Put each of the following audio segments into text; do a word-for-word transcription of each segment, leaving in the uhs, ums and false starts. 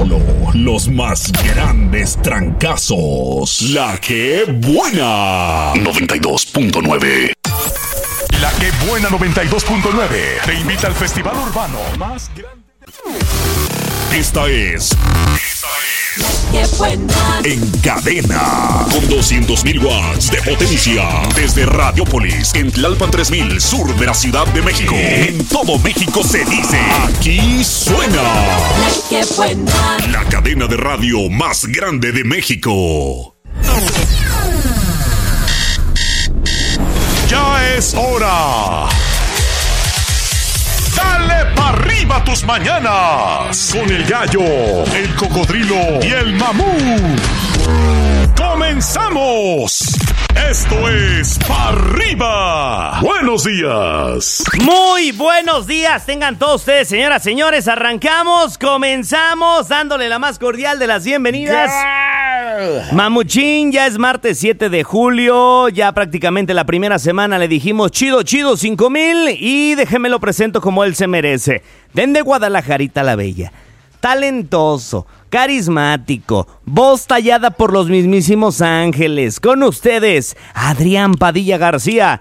Solo los más grandes trancazos. La que buena. noventa y dos punto nueve. La que buena noventa y dos punto nueve te invita al festival urbano más grande. Esta es. Esta es. ¡Qué buena! En cadena. Con doscientos mil watts de potencia. Desde Radiopolis, en Tlalpan tres mil, sur de la Ciudad de México. En todo México se dice. Aquí suena. La que buena. La cadena de radio más grande de México. Ya es hora. Dale pa' arriba tus mañanas. Con el gallo, el cocodrilo y el mamú. ¡Comenzamos! Esto es Pa' Arriba. Buenos días. Muy buenos días. Tengan todos ustedes, señoras, señores. Arrancamos, comenzamos, dándole la más cordial de las bienvenidas. Mamuchín, ya es martes siete de julio. Ya prácticamente la primera semana le dijimos chido, chido, cinco mil. Y déjeme lo presento como él se merece. Desde Guadalajarita la Bella. Talentoso, carismático, voz tallada por los mismísimos ángeles. Con ustedes, Adrián Padilla García,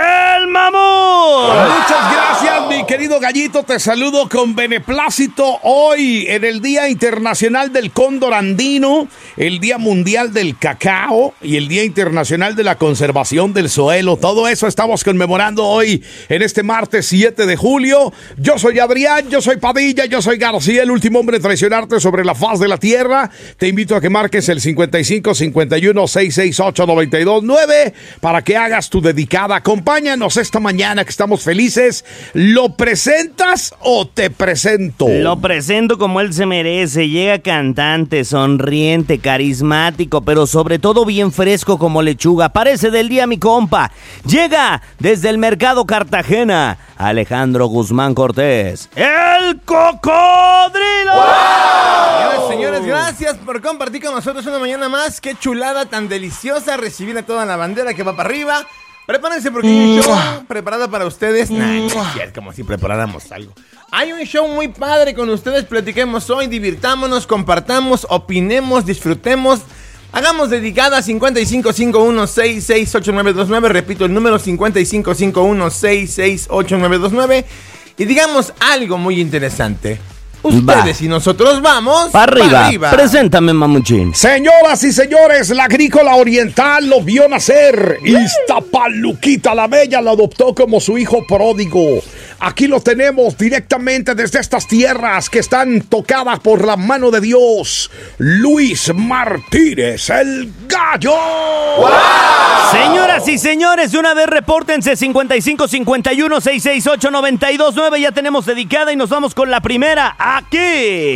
el mamut. Muchas gracias, mi querido gallito. Te saludo con beneplácito hoy en el Día Internacional del Cóndor Andino, el Día Mundial del Cacao y el Día Internacional de la Conservación del Suelo. Todo eso estamos conmemorando hoy en este martes siete de julio. Yo soy Adrián, yo soy Padilla, yo soy García, el último hombre en traicionarte sobre la faz de la tierra. Te invito a que marques el cincuenta y cinco cincuenta y uno seiscientos sesenta y ocho noventa y dos nueve para que hagas tu dedicada. Acompáñanos esta mañana que estamos felices. ¿Lo presentas o te presento? Lo presento como él se merece. Llega cantante, sonriente, carismático, pero sobre todo bien fresco como lechuga. Parece del día mi compa. Llega desde el Mercado Cartagena, Alejandro Guzmán Cortés, el cocodrilo. ¡Wow! Señores, señores, gracias por compartir con nosotros una mañana más. Qué chulada tan deliciosa recibir a toda la bandera que va para arriba. Prepárense porque hay un show preparado para ustedes. Nah, no es como si preparáramos algo. Hay un show muy padre con ustedes. Platiquemos hoy, divirtámonos, compartamos, opinemos, disfrutemos. Hagamos dedicada cincuenta y cinco cincuenta y uno sesenta y seis ocho nueve dos nueve. Repito el número cincuenta y cinco cincuenta y uno sesenta y seis ocho nueve dos nueve. Y digamos algo muy interesante. Ustedes Va. y nosotros vamos para arriba. Pa arriba. Preséntame, Mamuchín. Señoras y señores, la agrícola oriental lo vio nacer. Iztapaluquita la Bella lo adoptó como su hijo pródigo. Aquí lo tenemos directamente desde estas tierras que están tocadas por la mano de Dios. Luis Martínez, el gallo. ¡Wow! Señoras y señores, de una vez repórtense cincuenta y cinco cincuenta y uno sesenta y seis ocho noventa y dos nueve. Ya tenemos dedicada y nos vamos con la primera. Aquí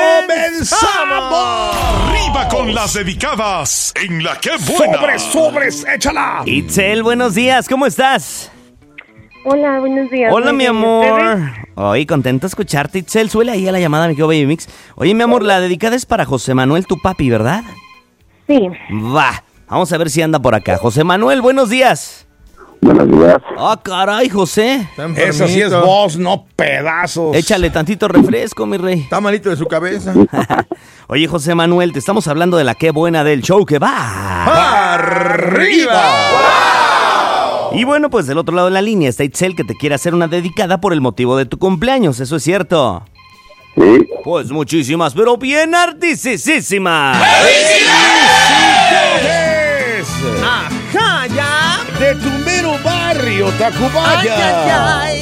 comenzamos. Arriba con las dedicadas en La que buena. Sobres, sobres, échala. Itzel, buenos días, ¿cómo estás? Hola, buenos días. Hola, mi amor. Oye, contento de escucharte, Itzel. Suele ahí a la llamada, mi querido Baby Mix. Oye, mi amor, la dedicada es para José Manuel, tu papi, ¿verdad? Sí. Va, vamos a ver si anda por acá. José Manuel, buenos días. Buenos días. Ah, caray, José. Eso sí es voz, no pedazos. Échale tantito refresco, mi rey. Está malito de su cabeza. Oye, José Manuel, te estamos hablando de la qué buena del show que va arriba. Y bueno, pues del otro lado de la línea está Itzel, que te quiere hacer una dedicada por el motivo de tu cumpleaños, ¿eso es cierto? Sí. Pues muchísimas, pero bien artisísimas. ¡Felicidades! ¡Ajá, ya! De tu mero barrio, Tacubaya. ¡Ay, ay, ay!